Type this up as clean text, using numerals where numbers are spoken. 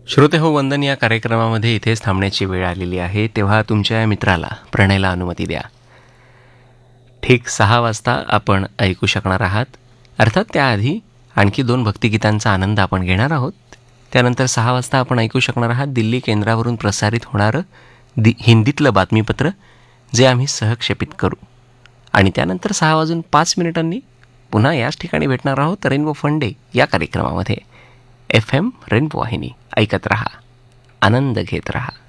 श्रोते हो वंदन या कार्यक्रमामध्ये इथेच थांबण्याची वेळ आलेली आहे. तेव्हा तुमच्या या मित्राला प्रणयला अनुमती द्या. ठीक 6 वाजता आपण ऐकू शकणार आहात. अर्थात त्याआधी आणखी 2 भक्तिगीतांचा आनंद आपण घेणार आहोत. त्यानंतर 6 वाजता आपण ऐकू शकणार आहात दिल्ली केंद्रावरून प्रसारित होणारं हिंदीतलं बातमीपत्र, जे आम्ही सहक्षेपित करू. आणि त्यानंतर 6:05 पुन्हा याच ठिकाणी भेटणार आहोत रेनबो फन डे या कार्यक्रमामध्ये. FM रेनबो वाहिनी ऐकत रहा, आनंद घेत रहा.